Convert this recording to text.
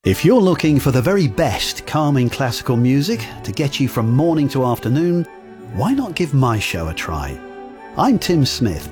If you're looking for the very best calming classical music to get you from morning to afternoon, why not give my show a try? I'm Tim Smith,